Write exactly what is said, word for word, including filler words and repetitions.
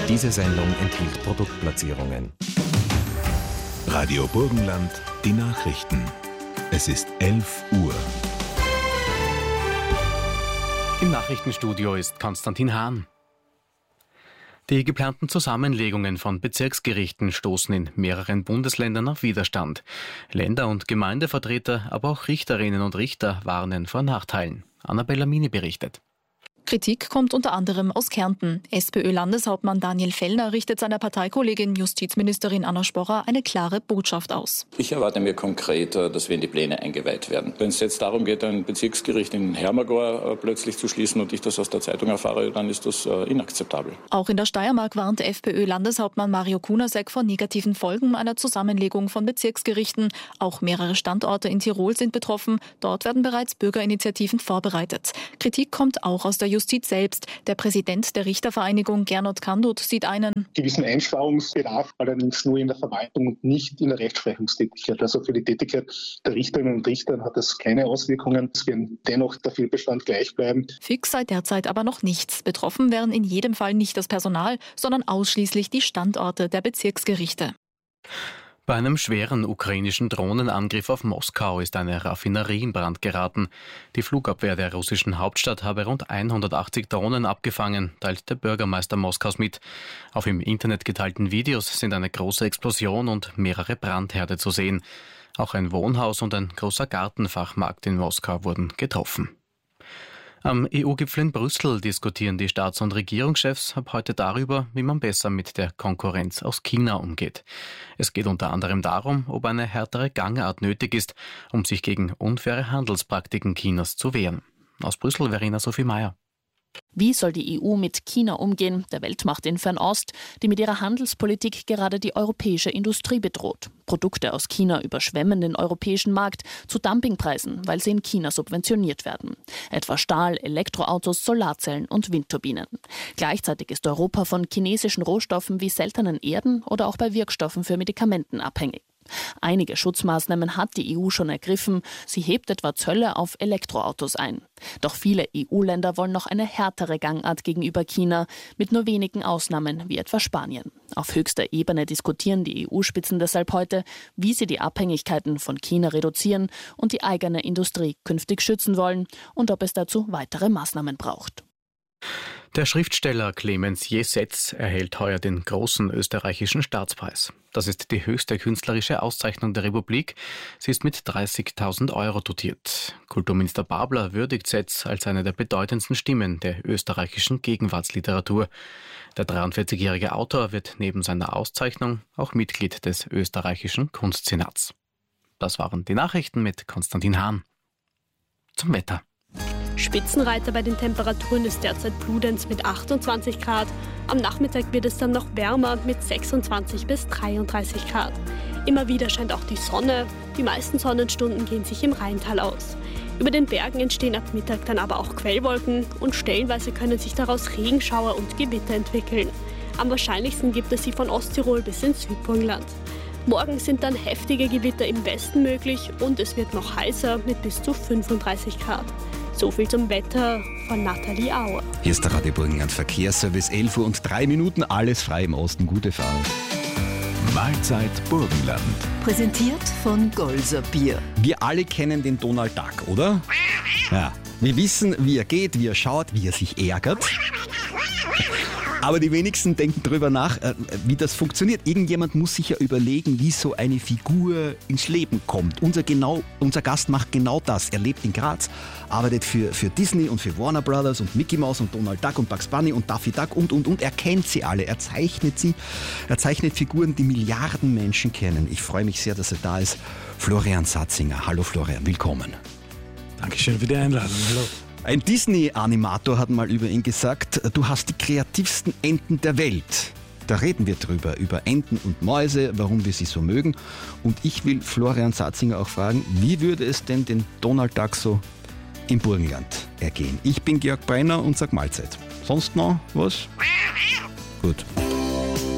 Diese Sendung enthielt Produktplatzierungen. Radio Burgenland, die Nachrichten. Es ist elf Uhr. Im Nachrichtenstudio ist Konstantin Hahn. Die geplanten Zusammenlegungen von Bezirksgerichten stoßen in mehreren Bundesländern auf Widerstand. Länder- und Gemeindevertreter, aber auch Richterinnen und Richter warnen vor Nachteilen. Annabella Mini berichtet. Kritik kommt unter anderem aus Kärnten. SPÖ-Landeshauptmann Daniel Fellner richtet seiner Parteikollegin Justizministerin Anna Sporrer eine klare Botschaft aus. Ich erwarte mir konkret, dass wir in die Pläne eingeweiht werden. Wenn es jetzt darum geht, ein Bezirksgericht in Hermagor plötzlich zu schließen und ich das aus der Zeitung erfahre, dann ist das inakzeptabel. Auch in der Steiermark warnt FPÖ-Landeshauptmann Mario Kunasek vor negativen Folgen einer Zusammenlegung von Bezirksgerichten. Auch mehrere Standorte in Tirol sind betroffen. Dort werden bereits Bürgerinitiativen vorbereitet. Kritik kommt auch aus der Justiz selbst. Der Präsident der Richtervereinigung Gernot Kandut sieht einen gewissen Einsparungsbedarf, allerdings nur in der Verwaltung und nicht in der Rechtsprechungstätigkeit. Also für die Tätigkeit der Richterinnen und Richter hat das keine Auswirkungen. Es wird dennoch der Fehlbestand gleich bleiben. Fix sei derzeit aber noch nichts. Betroffen wären in jedem Fall nicht das Personal, sondern ausschließlich die Standorte der Bezirksgerichte. Bei einem schweren ukrainischen Drohnenangriff auf Moskau ist eine Raffinerie in Brand geraten. Die Flugabwehr der russischen Hauptstadt habe rund hundertachtzig Drohnen abgefangen, teilt der Bürgermeister Moskaus mit. Auf im Internet geteilten Videos sind eine große Explosion und mehrere Brandherde zu sehen. Auch ein Wohnhaus und ein großer Gartenfachmarkt in Moskau wurden getroffen. Am E U-Gipfel in Brüssel diskutieren die Staats- und Regierungschefs ab heute darüber, wie man besser mit der Konkurrenz aus China umgeht. Es geht unter anderem darum, ob eine härtere Gangart nötig ist, um sich gegen unfaire Handelspraktiken Chinas zu wehren. Aus Brüssel, Verena Sophie Meyer. Wie soll die E U mit China umgehen, der Weltmacht in Fernost, die mit ihrer Handelspolitik gerade die europäische Industrie bedroht? Produkte aus China überschwemmen den europäischen Markt zu Dumpingpreisen, weil sie in China subventioniert werden. Etwa Stahl, Elektroautos, Solarzellen und Windturbinen. Gleichzeitig ist Europa von chinesischen Rohstoffen wie seltenen Erden oder auch bei Wirkstoffen für Medikamenten abhängig. Einige Schutzmaßnahmen hat die E U schon ergriffen. Sie hebt etwa Zölle auf Elektroautos ein. Doch viele E U-Länder wollen noch eine härtere Gangart gegenüber China, mit nur wenigen Ausnahmen wie etwa Spanien. Auf höchster Ebene diskutieren die E U-Spitzen deshalb heute, wie sie die Abhängigkeiten von China reduzieren und die eigene Industrie künftig schützen wollen und ob es dazu weitere Maßnahmen braucht. Der Schriftsteller Clemens Jesetz erhält heuer den großen österreichischen Staatspreis. Das ist die höchste künstlerische Auszeichnung der Republik. Sie ist mit dreißigtausend Euro dotiert. Kulturminister Babler würdigt Setz als eine der bedeutendsten Stimmen der österreichischen Gegenwartsliteratur. Der dreiundvierzigjährige Autor wird neben seiner Auszeichnung auch Mitglied des österreichischen Kunstsenats. Das waren die Nachrichten mit Konstantin Hahn. Zum Wetter. Spitzenreiter bei den Temperaturen ist derzeit Bludenz mit achtundzwanzig Grad. Am Nachmittag wird es dann noch wärmer mit sechsundzwanzig bis dreiunddreißig Grad. Immer wieder scheint auch die Sonne. Die meisten Sonnenstunden gehen sich im Rheintal aus. Über den Bergen entstehen ab Mittag dann aber auch Quellwolken und stellenweise können sich daraus Regenschauer und Gewitter entwickeln. Am wahrscheinlichsten gibt es sie von Osttirol bis ins Südburgenland. Morgen sind dann heftige Gewitter im Westen möglich und es wird noch heißer mit bis zu fünfunddreißig Grad. So viel zum Wetter von Nathalie Auer. Hier ist der Radio Burgenland Verkehrsservice, elf Uhr und drei Minuten, alles frei im Osten, gute Fahrt. Mahlzeit Burgenland. Präsentiert von Golser Bier. Wir alle kennen den Donald Duck, oder? Ja. Wir wissen, wie er geht, wie er schaut, wie er sich ärgert. Aber die wenigsten denken darüber nach, wie das funktioniert. Irgendjemand muss sich ja überlegen, wie so eine Figur ins Leben kommt. Unser, genau, unser Gast macht genau das. Er lebt in Graz, arbeitet für, für Disney und für Warner Brothers und Mickey Mouse und Donald Duck und Bugs Bunny und Daffy Duck und, und, und. Er kennt sie alle, er zeichnet sie. Er zeichnet Figuren, die Milliarden Menschen kennen. Ich freue mich sehr, dass er da ist. Florian Satzinger. Hallo Florian, willkommen. Dankeschön für die Einladung. Hallo. Ein Disney-Animator hat mal über ihn gesagt, du hast die kreativsten Enten der Welt. Da reden wir drüber, über Enten und Mäuse, warum wir sie so mögen. Und ich will Florian Satzinger auch fragen, wie würde es denn den Donald Duck so im Burgenland ergehen? Ich bin Georg Brenner und sag Mahlzeit. Sonst noch was? Gut.